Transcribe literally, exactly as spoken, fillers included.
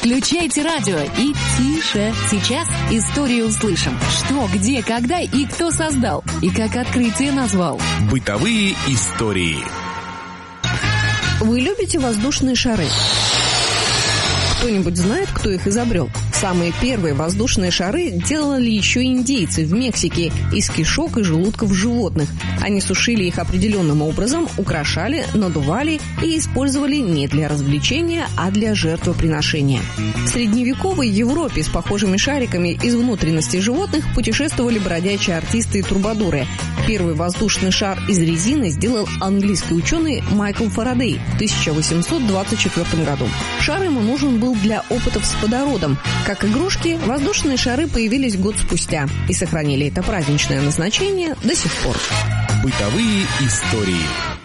Включайте радио и тише. Сейчас историю услышим. Что, где, когда и кто создал. И как открытие назвал. Бытовые истории. Вы любите воздушные шары? Кто-нибудь знает, кто их изобрел? Самые первые воздушные шары делали еще индейцы в Мексике из кишок и желудков животных. Они сушили их определенным образом, украшали, надували и использовали не для развлечения, а для жертвоприношения. В средневековой Европе с похожими шариками из внутренностей животных путешествовали бродячие артисты и трубадуры. Первый воздушный шар из резины сделал английский ученый Майкл Фарадей в тысяча восемьсот двадцать четвёртом году. Шар ему нужен был для опытов с водородом. Как игрушки, воздушные шары появились год спустя и сохранили это праздничное назначение до сих пор. Бытовые истории.